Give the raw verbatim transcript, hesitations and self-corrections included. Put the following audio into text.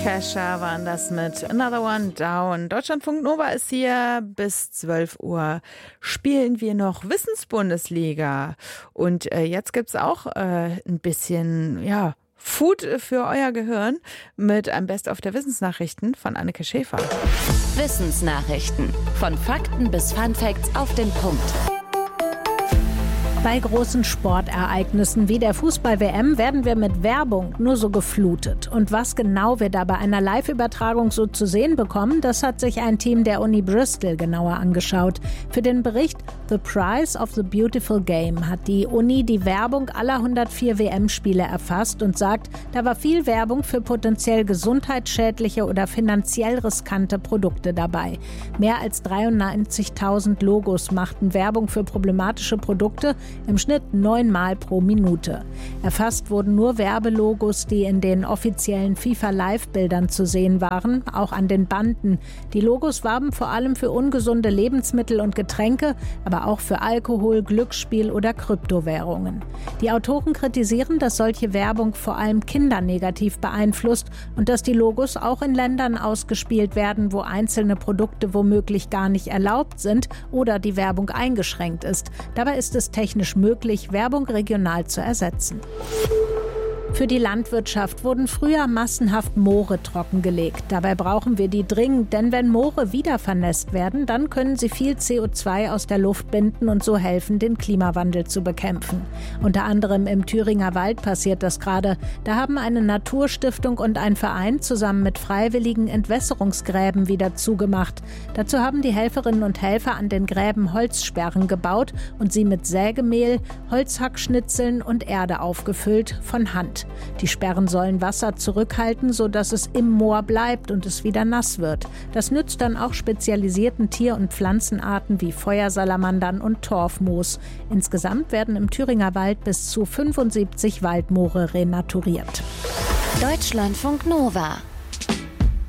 Kesha waren das mit Another One Down. Deutschlandfunk Nova ist hier. Bis zwölf Uhr spielen wir noch Wissensbundesliga. Und äh, jetzt gibt's auch äh, ein bisschen, ja, Food für euer Gehirn mit einem Best-of der Wissensnachrichten von Anneke Schäfer. Wissensnachrichten. Von Fakten bis Funfacts auf den Punkt. Bei großen Sportereignissen wie der Fußball-W M werden wir mit Werbung nur so geflutet. Und was genau wir da bei einer Live-Übertragung so zu sehen bekommen, das hat sich ein Team der Uni Bristol genauer angeschaut. Für den Bericht The Price of the Beautiful Game hat die Uni die Werbung aller hundertvier W M-Spiele erfasst und sagt, da war viel Werbung für potenziell gesundheitsschädliche oder finanziell riskante Produkte dabei. Mehr als dreiundneunzigtausend Logos machten Werbung für problematische Produkte, im Schnitt neunmal pro Minute. Erfasst wurden nur Werbelogos, die in den offiziellen FIFA-Live-Bildern zu sehen waren, auch an den Banden. Die Logos warben vor allem für ungesunde Lebensmittel und Getränke, aber auch für Alkohol, Glücksspiel oder Kryptowährungen. Die Autoren kritisieren, dass solche Werbung vor allem Kinder negativ beeinflusst und dass die Logos auch in Ländern ausgespielt werden, wo einzelne Produkte womöglich gar nicht erlaubt sind oder die Werbung eingeschränkt ist. Dabei ist es technisch möglich, Werbung regional zu ersetzen. Für die Landwirtschaft wurden früher massenhaft Moore trockengelegt. Dabei brauchen wir die dringend, denn wenn Moore wieder vernässt werden, dann können sie viel C O zwei aus der Luft binden und so helfen, den Klimawandel zu bekämpfen. Unter anderem im Thüringer Wald passiert das gerade. Da haben eine Naturstiftung und ein Verein zusammen mit Freiwilligen Entwässerungsgräben wieder zugemacht. Dazu haben die Helferinnen und Helfer an den Gräben Holzsperren gebaut und sie mit Sägemehl, Holzhackschnitzeln und Erde aufgefüllt, von Hand. Die Sperren sollen Wasser zurückhalten, sodass es im Moor bleibt und es wieder nass wird. Das nützt dann auch spezialisierten Tier- und Pflanzenarten wie Feuersalamandern und Torfmoos. Insgesamt werden im Thüringer Wald bis zu fünfundsiebzig Waldmoore renaturiert. Deutschlandfunk Nova.